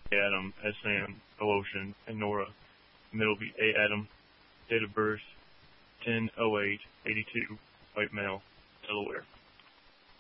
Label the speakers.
Speaker 1: A. Adam, S. Sam, O. Ocean, and Nora. Middle will be A. Adam. Date of birth 10/08/82. White male, Delaware.